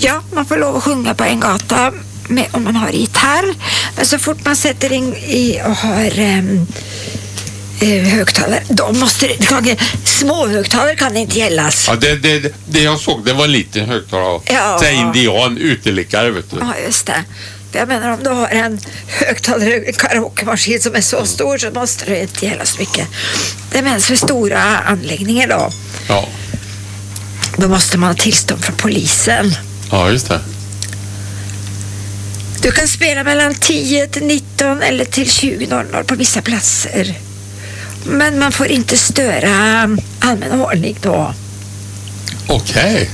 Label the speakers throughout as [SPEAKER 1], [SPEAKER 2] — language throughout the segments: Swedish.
[SPEAKER 1] Ja, man får lov att sjunga på en gata om man har gitarr. Men så fort man sätter in i och har högtalare, då måste det, små högtalare kan det inte gällas.
[SPEAKER 2] Ja, det jag såg, det var en liten högtalare.
[SPEAKER 1] Ja.
[SPEAKER 2] Till indian, uteliggare, vet du.
[SPEAKER 1] Ja, just det. Jag menar, om du har en högtalare, en karaokemaskin som är så stor, så måste det inte gälla så mycket. Det menas för stora anläggningar då.
[SPEAKER 2] Ja.
[SPEAKER 1] Då måste man ha tillstånd från polisen.
[SPEAKER 2] Ja, just det.
[SPEAKER 1] Du kan spela mellan 10 till 19 eller till 20.00 på vissa platser. Men man får inte störa allmän ordning då.
[SPEAKER 2] Okej.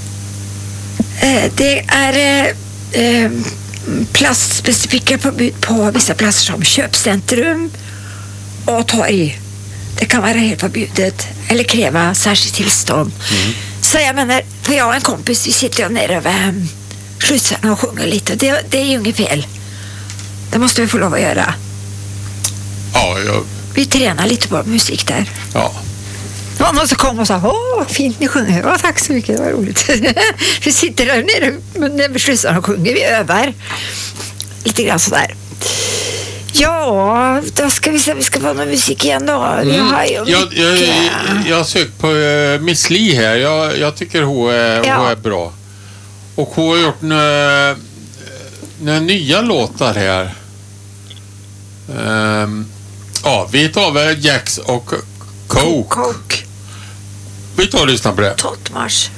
[SPEAKER 1] Det är plastspecifika förbud på vissa platser som köpcentrum och torg. Det kan vara helt förbjudet eller kräva särskilt tillstånd. Så jag menar, för jag och en kompis, vi sitter ju nere över skjutsarna och sjunger lite. Det är ju inget fel. Det måste vi få lov att göra.
[SPEAKER 2] Ja,
[SPEAKER 1] Vi tränar lite på musik där.
[SPEAKER 2] ja.
[SPEAKER 1] Och någon som kom och sa, åh, vad fint ni sjunger. Ja, tack så mycket, det var roligt. Vi sitter där nere med skjutsarna och sjunger. Vi övar lite grann sådär. Ja, då ska vi se, vi ska få någon musik igen då.
[SPEAKER 2] Jag har sökt på Miss Li här. Jag tycker hon är bra. Och hon har gjort några nya låtar här. Ja, vi tar väl Jax och Coke.
[SPEAKER 1] Coke.
[SPEAKER 2] Vi tar och lyssnar på det.
[SPEAKER 1] Tottmars.